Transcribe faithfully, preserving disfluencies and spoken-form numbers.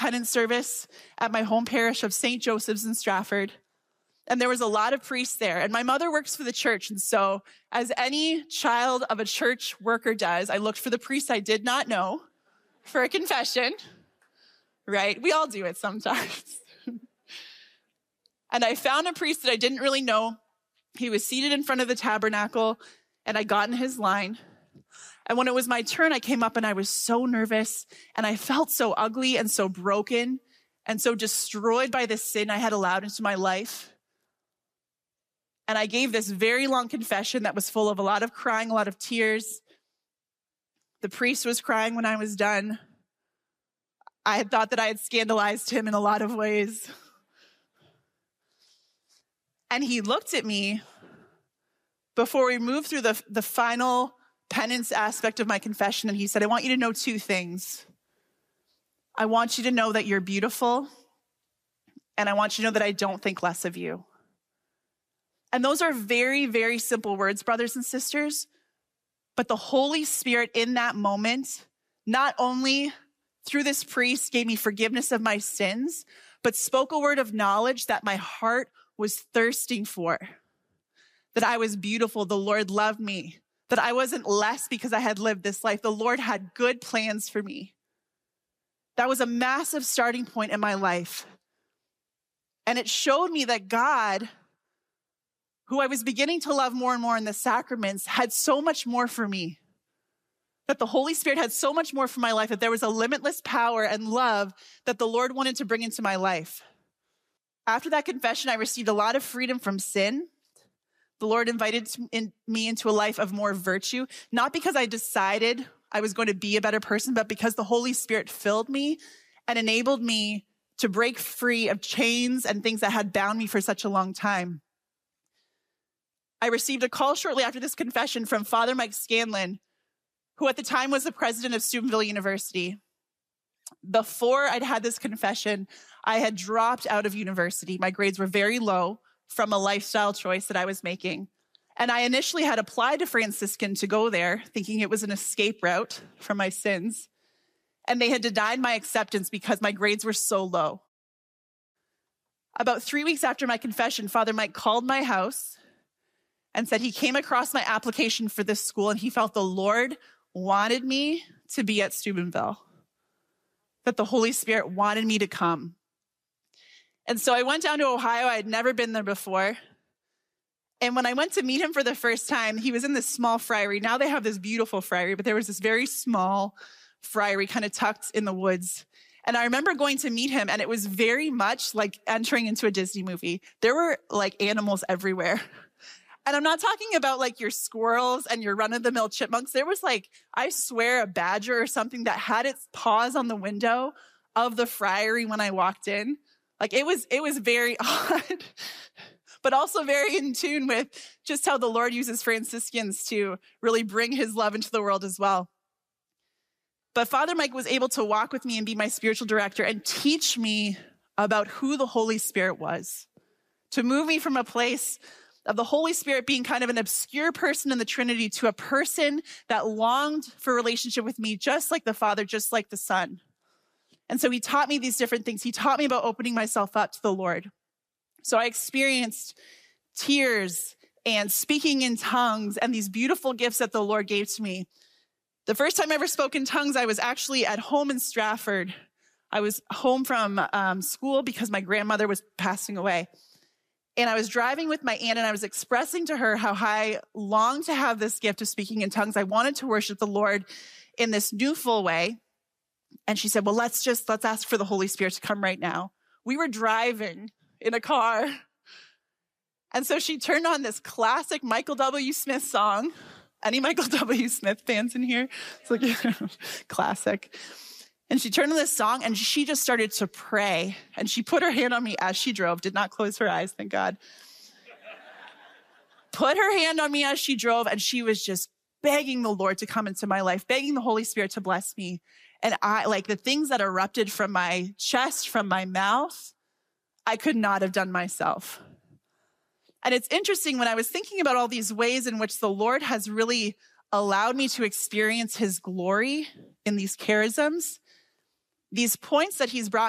penance service at my home parish of Saint Joseph's in Stratford. And there was a lot of priests there. And my mother works for the church. And so as any child of a church worker does, I looked for the priest I did not know for a confession, right? We all do it sometimes. And I found a priest that I didn't really know. He was seated in front of the tabernacle, and I got in his line. And when it was my turn, I came up and I was so nervous, and I felt so ugly and so broken and so destroyed by the sin I had allowed into my life. And I gave this very long confession that was full of a lot of crying, a lot of tears. The priest was crying when I was done. I had thought that I had scandalized him in a lot of ways. And he looked at me before we moved through the, the final penance aspect of my confession, and he said, I want you to know two things. I want you to know that you're beautiful, and I want you to know that I don't think less of you. And those are very, very simple words, brothers and sisters, but the Holy Spirit in that moment, not only through this priest gave me forgiveness of my sins, but spoke a word of knowledge that my heart was thirsting for, that I was beautiful, the Lord loved me, that I wasn't less because I had lived this life. The Lord had good plans for me. That was a massive starting point in my life. And it showed me that God, who I was beginning to love more and more in the sacraments, had so much more for me. That the Holy Spirit had so much more for my life, that there was a limitless power and love that the Lord wanted to bring into my life. After that confession, I received a lot of freedom from sin. The Lord invited me into a life of more virtue, not because I decided I was going to be a better person, but because the Holy Spirit filled me and enabled me to break free of chains and things that had bound me for such a long time. I received a call shortly after this confession from Father Mike Scanlon, who at the time was the president of Steubenville University. Before I'd had this confession, I had dropped out of university. My grades were very low from a lifestyle choice that I was making. And I initially had applied to Franciscan to go there, thinking it was an escape route from my sins. And they had denied my acceptance because my grades were so low. About three weeks after my confession, Father Mike called my house and said he came across my application for this school and he felt the Lord wanted me to be at Steubenville, that the Holy Spirit wanted me to come. And so I went down to Ohio. I had never been there before. And when I went to meet him for the first time, he was in this small friary. Now they have this beautiful friary, but there was this very small friary kind of tucked in the woods. And I remember going to meet him, and it was very much like entering into a Disney movie. There were like animals everywhere. And I'm not talking about like your squirrels and your run-of-the-mill chipmunks. There was like, I swear, a badger or something that had its paws on the window of the friary when I walked in. Like it was, it was very odd, but also very in tune with just how the Lord uses Franciscans to really bring his love into the world as well. But Father Mike was able to walk with me and be my spiritual director and teach me about who the Holy Spirit was, to move me from a place of the Holy Spirit being kind of an obscure person in the Trinity to a person that longed for a relationship with me, just like the Father, just like the Son. And so he taught me these different things. He taught me about opening myself up to the Lord. So I experienced tears and speaking in tongues and these beautiful gifts that the Lord gave to me. The first time I ever spoke in tongues, I was actually at home in Stratford. I was home from um, school because my grandmother was passing away. And I was driving with my aunt and I was expressing to her how I longed to have this gift of speaking in tongues. I wanted to worship the Lord in this new full way. And she said, well, let's just, let's ask for the Holy Spirit to come right now. We were driving in a car. And so she turned on this classic Michael W. Smith song. Any Michael W. Smith fans in here? It's like classic. And she turned on this song and she just started to pray. And she put her hand on me as she drove, did not close her eyes, thank God. Put her hand on me as she drove, and she was just begging the Lord to come into my life, begging the Holy Spirit to bless me. And I, like the things that erupted from my chest, from my mouth, I could not have done myself. And it's interesting, when I was thinking about all these ways in which the Lord has really allowed me to experience his glory in these charisms, these points that he's brought